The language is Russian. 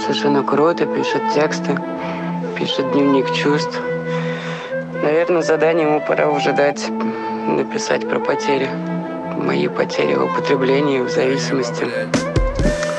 совершенно круто, пишет тексты, пишет дневник чувств. Наверное, задание ему пора уже дать написать про потери. Мои потери в употреблении, в зависимости.